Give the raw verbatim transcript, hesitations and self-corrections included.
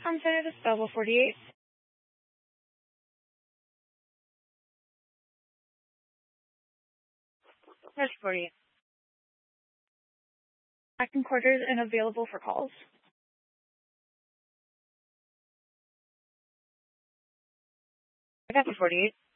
Farm Center, this is Belleville forty-eight. There's forty-eight. Acting quarters and available for calls. I got the forty-eight.